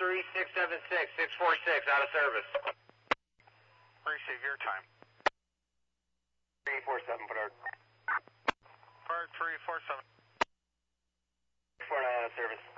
3676, 646, out of service. Receive your time. 347, put our... Bird 347. 49 out of service.